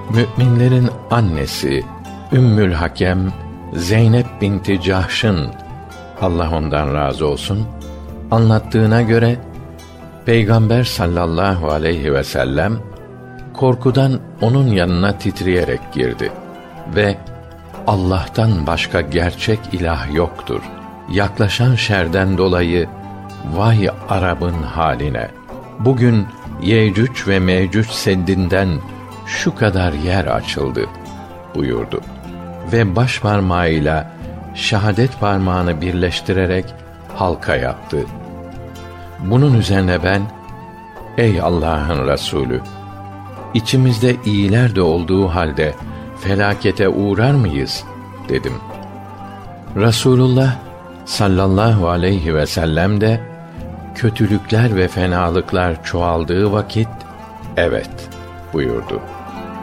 Müminlerin annesi Ümmül Hakem Zeynep binti Cahş'ın, Allah ondan razı olsun, anlattığına göre Peygamber sallallahu aleyhi ve sellem korkudan onun yanına titreyerek girdi ve Allah'tan başka gerçek ilah yoktur. Yaklaşan şerden dolayı vay Arap'ın haline. Bugün Yecüc ve Mecüc seddinden şu kadar yer açıldı buyurdu. Ve baş parmağıyla şahadet parmağını birleştirerek halka yaptı. Bunun üzerine ben, ey Allah'ın Resulü, İçimizde iyiler de olduğu halde felakete uğrar mıyız dedim. Resulullah sallallahu aleyhi ve sellem de kötülükler ve fenalıklar çoğaldığı vakit evet buyurdu.